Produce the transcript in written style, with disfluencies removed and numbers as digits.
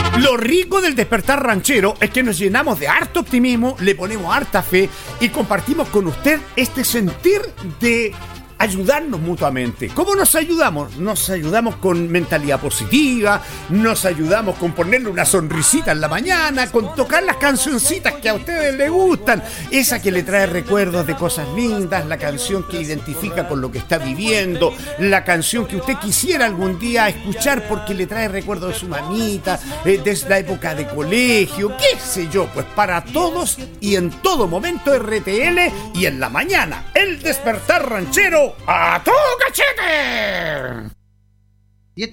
Lo rico del despertar ranchero es que nos llenamos de harto optimismo, le ponemos harta fe y compartimos con usted este sentir de ayudarnos mutuamente. ¿Cómo nos ayudamos? Nos ayudamos con mentalidad positiva, nos ayudamos con ponerle una sonrisita en la mañana, con tocar las cancioncitas que a ustedes les gustan, esa que le trae recuerdos de cosas lindas, la canción que identifica con lo que está viviendo, la canción que usted quisiera algún día escuchar porque le trae recuerdos de su mamita, de la época de colegio, qué sé yo, pues para todos y en todo momento RTL y en la mañana, el despertar ranchero ¡a todo cachete!